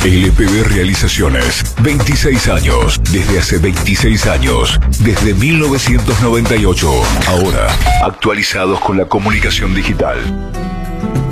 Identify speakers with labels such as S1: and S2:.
S1: LPB Realizaciones, 26 años, desde hace 26 años, desde 1998. Ahora, actualizados con la comunicación digital.